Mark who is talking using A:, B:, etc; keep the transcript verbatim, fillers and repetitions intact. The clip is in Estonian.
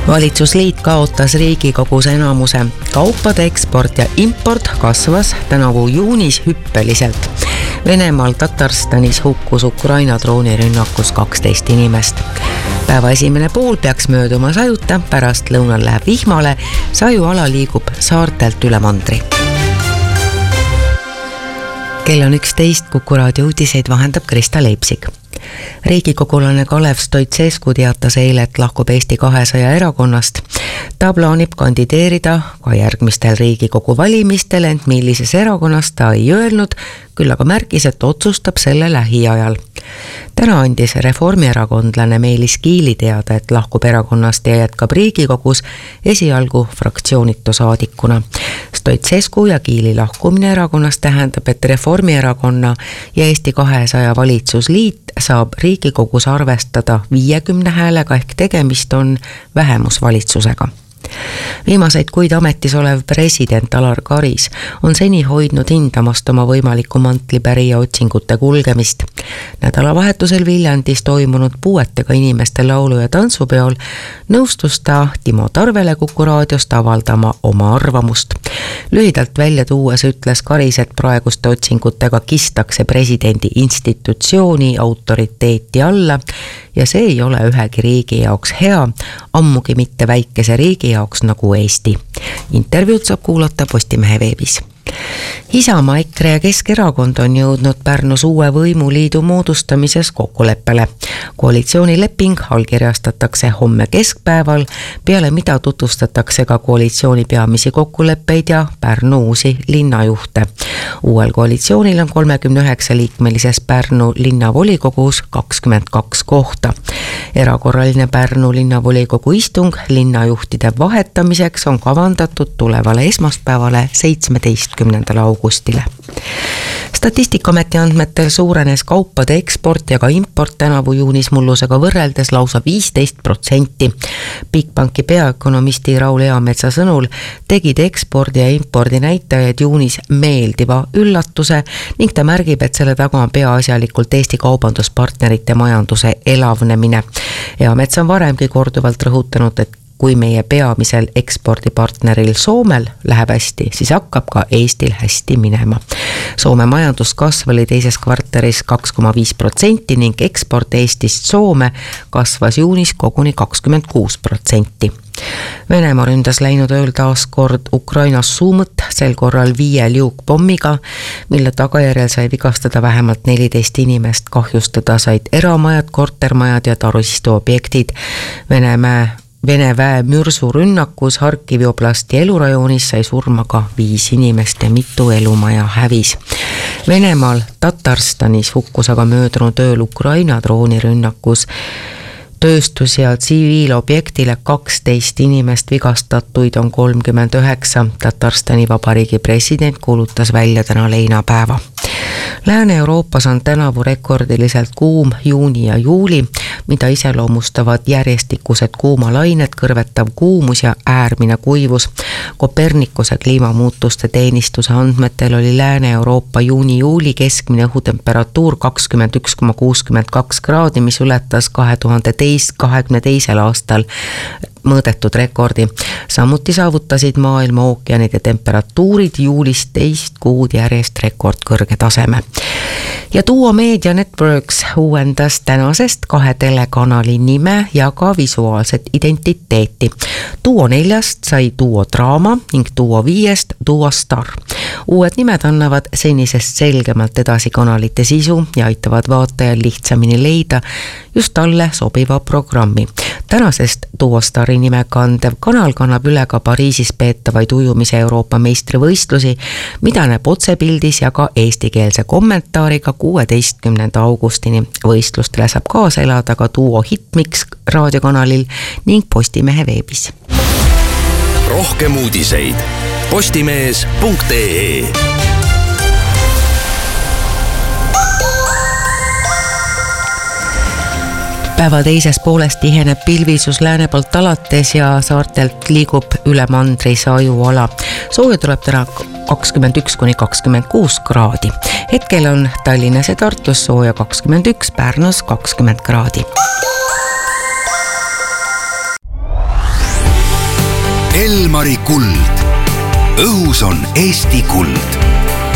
A: Valitsusliit kaotas Riigikogus enamuse. Kaupade eksport ja import kasvas tänavu juunis hüppeliselt. Venemaal Tatarstanis hukkus Ukraina droonirünnakus kaksteist inimest. Päeva esimene pool peaks mööduma sajuta, pärast lõunal läheb vihmale, sajuala liigub saartelt üle mandri. Kell on üksteist, Kuku raadio uudiseid vahendab Krista Leipsik. Riigikogulane Kalev Stoicescu teatas eile, et lahkub Eesti kahesaja erakonnast. Ta plaanib kandideerida ka järgmistel Riigikogu valimistel, ent millises erakonnas ta ei öelnud, küll aga märkis, et otsustab selle lähiajal. Täna andis reformierakondlane Meelis Kiili teada, et lahkub erakonnast ja jätkab Riigikogus esialgu fraktsioonitu saadikuna. Stoicescu ja Kiili lahkumine erakonnast tähendab, et Reformierakonna ja Eesti kahesaja valitsusliit saab Riigikogus arvestada viiekümne häälega ehk tegemist on vähemusvalitsusega. Viimaseid kuid ametis olev president Alar Karis on seni hoidnud hindamast oma võimaliku mantlipärija otsingute kulgemist. Nädalavahetusel Viljandis toimunud puuetega inimeste laulu- ja tantsupeol nõustus ta Timo Tarvele Kuku raadiost avaldama oma arvamust. Lühidalt välja tuues ütles Karis, et praeguste otsingutega kistakse presidendi institutsiooni autoriteeti alla ja see ei ole ühegi riigi jaoks hea, ammugi mitte väikese riigi jaoks nagu Eesti. Intervjuud saab kuulata Postimehe veebis. Isamaa, EKRE ja Keskerakond on jõudnud Pärnus uue võimuliidu moodustamises kokkuleppele. Koalitsioonileping allkirjastatakse homme keskpäeval, peale mida tutvustatakse ka koalitsiooni peamisi kokkuleppeid ja Pärnu uusi linnajuhte. Uuel koalitsioonil on kolmekümne üheksa liikmelises Pärnu linnavolikogus kakskümmend kaks kohta. Erakorraline Pärnu linnavolikogu istung linnajuhtide vahetamiseks on kavandatud tulevale esmaspäevale seitsmeteistkümnendale augustile. Statistikaameti andmetel suurenes kaupade eksport ja ka import tänavu juunis mullusega võrreldes lausa viisteist protsenti. Bigbanki peaökonomisti Raul Eametsa sõnul tegid ekspordi ja impordi näitajaid juunis meeldiva üllatuse ning ta märgib, et selle taga on peaasjalikult Eesti kaubanduspartnerite majanduse elavnemine. Eamets on varemgi korduvalt rõhutanud, et kui meie peamisel ekspordipartneril Soomel läheb hästi, siis hakkab ka Eestil hästi minema. Soome majanduskasv oli teises kvartalis kaks koma viis protsenti ning eksport Eestist Soome kasvas juunis koguni kakskümmend kuus protsenti. Venemaa ründas läinud ööl taas kord Ukrainas Suumõt, sel korral viie liukpommiga, mille tagajärjel sai vigastada vähemalt neliteist inimest, kahjustada said eramajad, kortermajad ja taristuobjektid. Venemaa Vene väe mürsu rünnakus Harkivi oblasti elurajoonis sai surma ka viis inimest ja mitu elumaja hävis. Venemaal Tatarstanis hukkus aga möödunud ööl Ukraina droonirünnakus. Tööstus- ja tsiviilobjektile kaksteist inimest, vigastatuid on kolmkümmend üheksa. Tatarstani vabariigi president kuulutas välja täna leinapäeva. Lääne-Euroopas on tänavu rekordiliselt kuum juuni ja juuli, mida iseloomustavad järjestikused kuumalained, kõrvetav kuumus ja äärmine kuivus. Kopernikuse kliimamuutuste teenistuse andmetel oli Lääne-Euroopa juuni-juuli keskmine õhutemperatuur kakskümmend üks koma kuuskümmend kaks kraadi, mis ületas kahe tuhande kahekümne teisel aastal mõõdetud rekordi. Samuti saavutasid maailma ookeanide temperatuurid juulis teist kuud järjest rekordkõrge taseme. Ja Duo Media Networks uuendas tänasest kahe telekanali nime ja ka visuaalset identiteeti. Duo neljast sai Duo Draama ning Duo viiest Duo Star. Uued nimed annavad senisest selgemalt edasi kanalite sisu ja aitavad vaatajal lihtsamini leida just talle sobiva programmi. Tänasest Duo Stari nime kandev kanal kannab üle ka Pariisis peetavaid ujumise Euroopa meistrivõistlusi, mida näeb otsepildis ja ka eestikeelse kommentaariga kuueteistkümnenda augustini. Võistlustele saab kaasa elada ka Duo Hitmix raadiokanalil ning Postimehe veebis.
B: Rohkem uudiseid postimees punkt ee.
A: Päeva teises poolest tiheneb pilvisus lääne poolt alates ja saartelt liigub üle mandri sajuala. Sooja tuleb täna kakskümmend üks kuni kakskümmend kuus kraadi. Hetkel on Tallinnas ja Tartus sooja kakskümmend üks, Pärnus kakskümmend kraadi.
C: Elmari kuld. Õhus on Eesti kuld.